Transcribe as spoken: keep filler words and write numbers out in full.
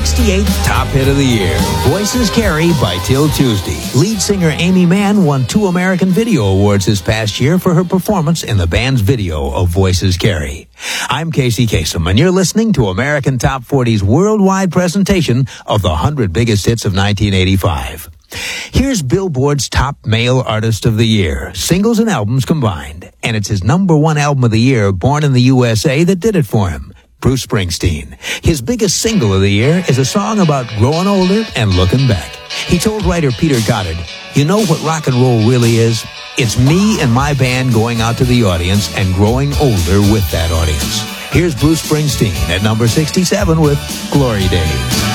sixty-eighth top hit of the year, Voices Carry by Till Tuesday. Lead singer Amy Mann won two American Video Awards this past year for her performance in the band's video of Voices Carry. I'm Casey Kasem, and you're listening to American Top forty's worldwide presentation of the one hundred biggest hits of nineteen eighty-five. Here's Billboard's top male artist of the year, singles and albums combined. And it's his number one album of the year, Born in the U S A, that did it for him. Bruce Springsteen. His biggest single of the year is a song about growing older and looking back. He told writer Peter Goddard, "You know what rock and roll really is? It's me and my band going out to the audience and growing older with that audience." Here's Bruce Springsteen at number sixty-seven with Glory Days.